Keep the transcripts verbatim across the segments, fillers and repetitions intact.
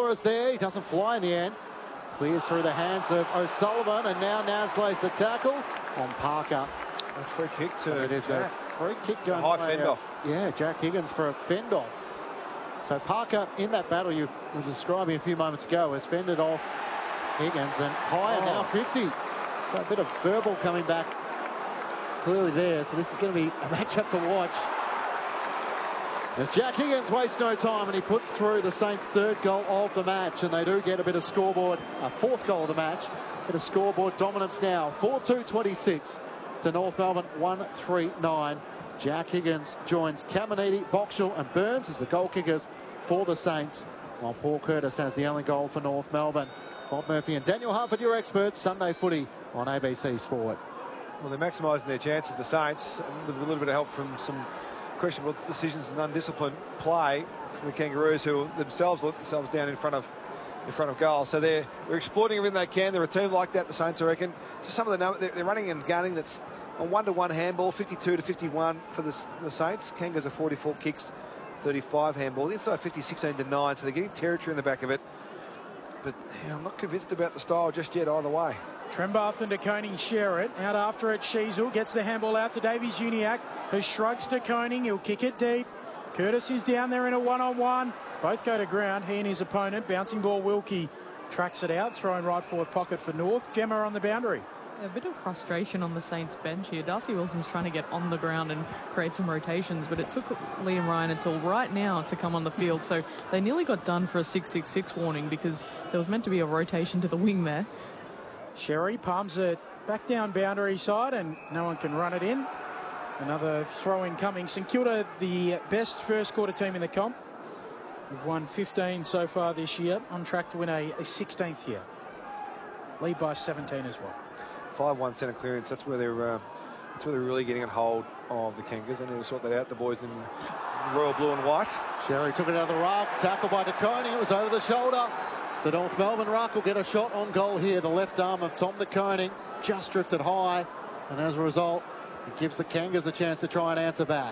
Flores there. He doesn't fly in the end. Clears through the hands of O'Sullivan, and now Naz lays the tackle on Parker. A free kick to It is Jack. a free kick going high by, fend uh, off. Yeah, Jack Higgins for a fend off. So Parker in that battle you were describing a few moments ago has fended off Higgins, and higher Oh. now fifty. So a bit of verbal coming back clearly there. So this is going to be a matchup to watch. As Jack Higgins wastes no time and he puts through the Saints' third goal of the match, and they do get a bit of scoreboard, a fourth goal of the match, a bit of scoreboard dominance now. four two twenty-six to North Melbourne, one three nine. Jack Higgins joins Caminiti, Boxall and Burns as the goal kickers for the Saints, while Paul Curtis has the only goal for North Melbourne. Bob Murphy and Daniel Harford, your experts. Sunday footy on A B C Sport. Well, they're maximising their chances, the Saints, with a little bit of help from some questionable decisions and undisciplined play from the Kangaroos, who themselves let themselves down in front of in front of goal. So they're they're exploiting everything they can. They're a team like that, the Saints, I reckon. Just some of the numbers, they're, they're running and gunning. That's a one-to-one handball, fifty-two to fifty-one for the, the Saints. Kangas are forty-four kicks, thirty-five handball. Inside fifty, sixteen to nine, so they're getting territory in the back of it. But yeah, I'm not convinced about the style just yet either way. Trembath and De Koning share it. Out after it, Sheasel gets the handball out to Davies Uniacke, who shrugs to Koning. He'll kick it deep. Curtis is down there in a one-on-one. Both go to ground, he and his opponent. Bouncing ball, Wilkie tracks it out, throwing right forward pocket for North. Gemma on the boundary. A bit of frustration on the Saints bench here. Darcy Wilson's trying to get on the ground and create some rotations, but it took Liam Ryan until right now to come on the field. So they nearly got done for a six six six warning because there was meant to be a rotation to the wing there. Sherry palms it back down boundary side and no one can run it in. Another throw-in coming. St Kilda, the best first quarter team in the comp. We've won fifteen so far this year, on track to win a, a sixteenth year. Lead by seventeen as well. five one centre clearance, that's where they're uh, that's where they're really getting a hold of the Kangas. They need to sort that out, the boys in royal blue and white. Sherry took it out of the ruck, tackled by De Koning. It was over the shoulder. The North Melbourne ruck will get a shot on goal here. The left arm of Tom De Koning just drifted high, and as a result, it gives the Kangas a chance to try and answer back.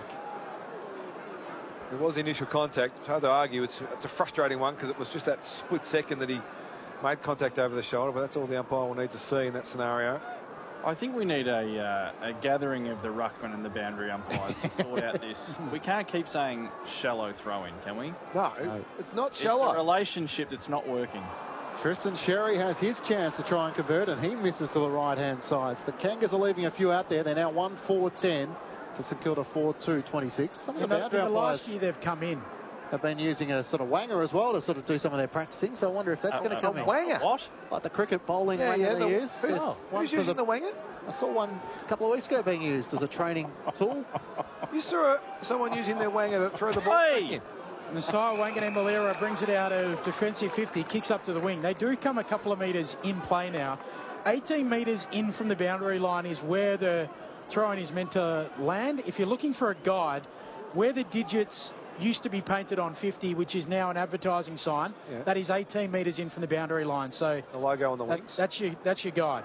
There was the initial contact. It's hard to argue. It's, it's a frustrating one because it was just that split second that he made contact over the shoulder, but that's all the umpire will need to see in that scenario. I think we need a, uh, a gathering of the ruckman and the boundary umpires to sort out this. We can't keep saying shallow throw-in, can we? No, No. it's not It's shallow. a relationship that's not working. Tristan Sherry has his chance to try and convert, and he misses to the right-hand side. So the Kangas are leaving a few out there. They're now one four ten to St Kilda four two twenty-six. Some of the In the, boundary in the last umpires year they've come in. have been using a sort of wanger as well to sort of do some of their practicing. So I wonder if that's Uh, going to uh, come in. Wanger? What? Like the cricket bowling Yeah, wanger yeah. they The, use. who's, There's one who's for using the, winger? I saw one a couple of weeks ago being used as a training tool. You saw uh, someone using their winger to throw the ball back Hey! in. Nasiah Wanganeen-Malera brings it out of defensive fifty, kicks up to the wing. They do come a couple of metres in play now. eighteen metres in from the boundary line is where the throw-in is meant to land. If you're looking for a guide, where the digits used to be painted on fifty, which is now an advertising sign, Yeah. that is eighteen metres in from the boundary line. So The logo on the that, wings. that's your that's your guide.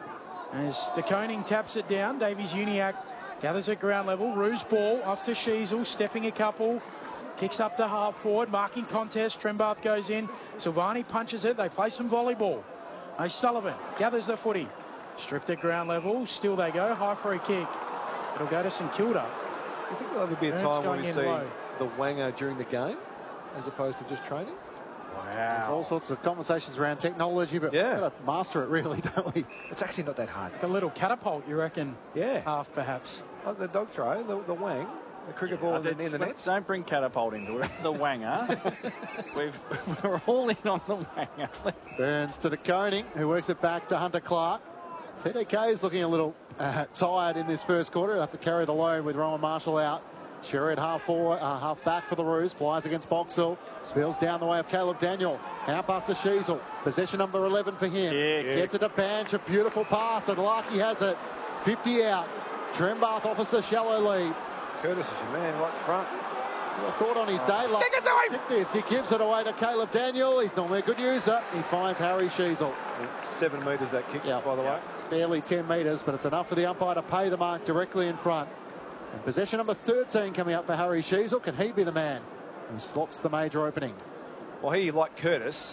As De Koning taps it down, Davies Uniacke gathers at ground level. Ruse ball off to Sheasel, stepping a couple. Kicks up to half forward, marking contest. Trembath goes in. Silvani punches it. They play some volleyball. O'Sullivan gathers the footy. Stripped at ground level. Still they go. High free kick. It'll go to St Kilda. Do you think there'll ever be a Burns time when going we in see low. the winger during the game as opposed to just training? There's all sorts of conversations around technology, but Yeah. we've got to master it really, don't we? It's actually not that hard. The little catapult, you reckon? Yeah. Half, perhaps. Like the dog throw, the, the wang, the cricket ball in, the, in the nets. Don't bring catapult into it. It's the wanger. We've, we're all in on the wanger. Burns to De Koning, who works it back to Hunter Clark. T D K is looking a little uh, tired in this first quarter. He'll have to carry the load with Rowan Marshall out. Sherry at half forward, uh, half back for the Roos. Flies against Boxall. Spills down the way of Caleb Daniel. Out past to Sheasel. Possession number eleven for him. Yeah, Gets it to Banch. A beautiful pass, and Larkey has it. fifty out. Trembath offers the shallow lead. Curtis is your man right in front. I thought on his day, like, Kick it to him! this. He gives it away to Caleb Daniel. He's normally a good user. He finds Harry Sheasel. Seven metres that kick, Yeah. by the way. Barely ten metres, but it's enough for the umpire to pay the mark directly in front. And possession number thirteen coming up for Harry Sheasel. Can he be the man who slots the major opening? Well, he, like Curtis,